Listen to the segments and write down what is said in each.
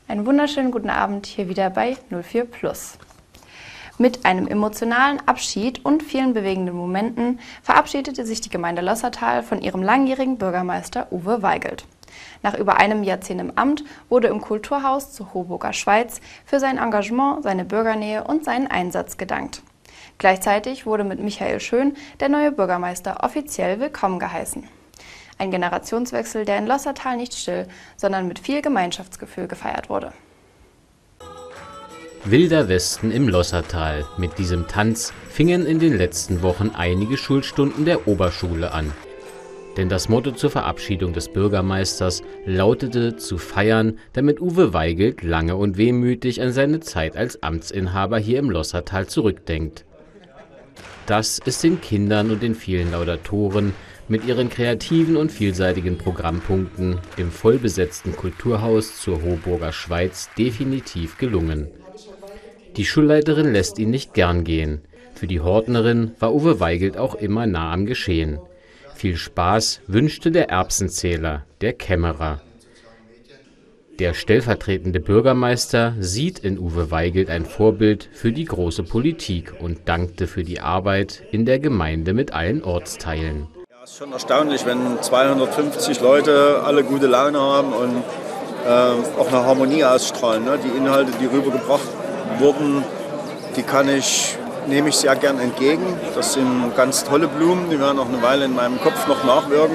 Einen wunderschönen guten Abend hier wieder bei 04 Plus. Mit einem emotionalen Abschied und vielen bewegenden Momenten verabschiedete sich die Gemeinde Lossertal von ihrem langjährigen Bürgermeister Uwe Weigelt. Nach über einem Jahrzehnt im Amt wurde im Kulturhaus zur Hoburger Schweiz für sein Engagement, seine Bürgernähe und seinen Einsatz gedankt. Gleichzeitig wurde mit Michael Schön der neue Bürgermeister offiziell willkommen geheißen. Ein Generationswechsel, der in Lossertal nicht still, sondern mit viel Gemeinschaftsgefühl gefeiert wurde. Wilder Westen im Lossertal. Mit diesem Tanz fingen in den letzten Wochen einige Schulstunden der Oberschule an. Denn das Motto zur Verabschiedung des Bürgermeisters lautete: zu feiern, damit Uwe Weigelt lange und wehmütig an seine Zeit als Amtsinhaber hier im Lossertal zurückdenkt. Das ist den Kindern und den vielen Laudatoren mit ihren kreativen und vielseitigen Programmpunkten im vollbesetzten Kulturhaus zur Hoburger Schweiz definitiv gelungen. Die Schulleiterin lässt ihn nicht gern gehen. Für die Hortnerin war Uwe Weigelt auch immer nah am Geschehen. Viel Spaß wünschte der Erbsenzähler, der Kämmerer. Der stellvertretende Bürgermeister sieht in Uwe Weigelt ein Vorbild für die große Politik und dankte für die Arbeit in der Gemeinde mit allen Ortsteilen. Ja, es ist schon erstaunlich, wenn 250 Leute alle gute Laune haben und auch eine Harmonie ausstrahlen. Ne? Die Inhalte, die rübergebracht wurden, nehme ich sehr gern entgegen. Das sind ganz tolle Blumen, die werden auch eine Weile in meinem Kopf noch nachwirken.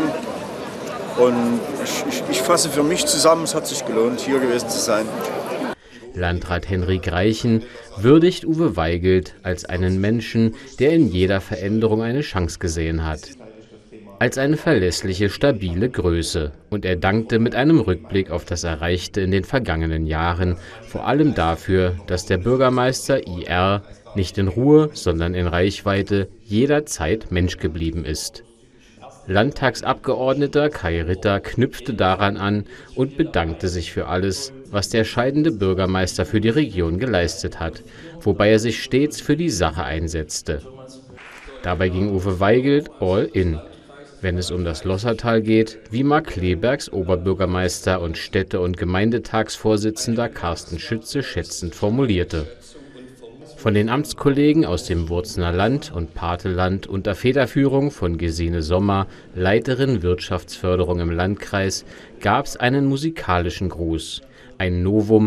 Und ich fasse für mich zusammen, es hat sich gelohnt, hier gewesen zu sein. Landrat Henrik Reichen würdigt Uwe Weigelt als einen Menschen, der in jeder Veränderung eine Chance gesehen hat. Als eine verlässliche, stabile Größe. Und er dankte mit einem Rückblick auf das Erreichte in den vergangenen Jahren, vor allem dafür, dass der Bürgermeister IR nicht in Ruhe, sondern in Reichweite jederzeit Mensch geblieben ist. Landtagsabgeordneter Kai Ritter knüpfte daran an und bedankte sich für alles, was der scheidende Bürgermeister für die Region geleistet hat, wobei er sich stets für die Sache einsetzte. Dabei ging Uwe Weigelt all in, wenn es um das Lossertal geht, wie Mark Klebergs Oberbürgermeister und Städte- und Gemeindetagsvorsitzender Carsten Schütze schätzend formulierte. Von den Amtskollegen aus dem Wurzener Land und Pateland unter Federführung von Gesine Sommer, Leiterin Wirtschaftsförderung im Landkreis, gab es einen musikalischen Gruß, ein Novum